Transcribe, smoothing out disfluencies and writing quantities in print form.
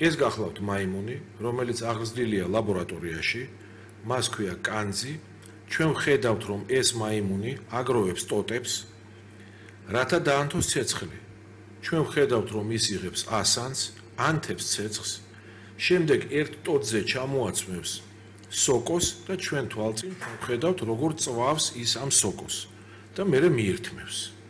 ეს გახლავთ მაიმუნი, რომელიც აღზრდილია ლაბორატორიაში, მას ქვია კანძი. ჩვენ ვხედავთ, რომ ეს მაიმუნი აგროვებს ტოტებს, რათა დაანთოს ცეცხლი. ჩვენ ვხედავთ, რომ ის იღებს ასანს, ანთებს ცეცხლს, შემდეგ ერთ ტოტზე ჩამოაცმევს სოკოს და ჩვენ თვალწინ ვხედავთ, როგორ წვავს ის ამ სოკოს და მერე მიირთმევს.